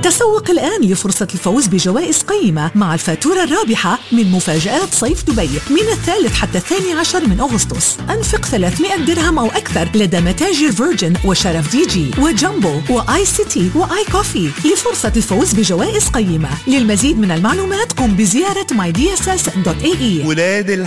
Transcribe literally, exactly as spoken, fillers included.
تسوق الآن لفرصة الفوز بجوائز قيمة مع الفاتورة الرابحة من مفاجآت صيف دبي من الثالث حتى الثاني عشر من أغسطس. أنفق ثلاثمائة درهم أو أكثر لدى متاجر فيرجن وشرف دي جي وجامبو وآي سيتي وآي كوفي لفرصة الفوز بجوائز قيمة. للمزيد من المعلومات قم بزيارة ماي دي اس اس دوت اي اي.